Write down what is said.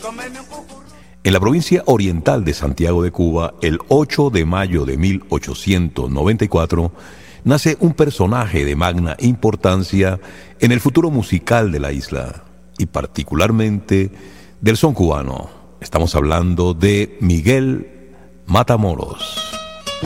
En la provincia oriental de Santiago de Cuba, el 8 de mayo de 1894, nace un personaje de magna importancia en el futuro musical de la isla, y particularmente del son cubano. Estamos hablando de Miguel Matamoros.